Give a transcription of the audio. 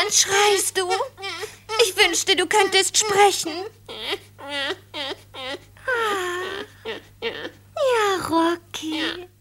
Andauernd schreist du. Ich wünschte, du könntest sprechen. Ja, Rocky.